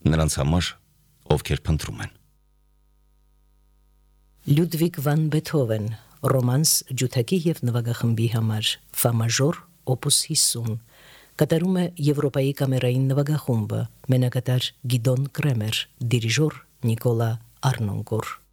նրանց համար, ովքեր փնտրում են։ Լյուդվիգ վան Բեթհովեն, ռոմանս ջութակի և նվագախմբի համար, ֆա մաժոր, օպուս 50, կատարում է Եվրոպայի կամերային նվագախումբը, մենակատար Գիդոն Կրեմեր, դիրիժոր Նիկոլա Արնոնկոր։